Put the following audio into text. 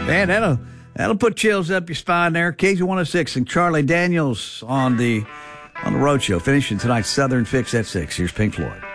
Man, that'll put chills up your spine there. KZ106 and Charlie Daniels on the road show, finishing tonight's Southern Fix at 6. Here's Pink Floyd.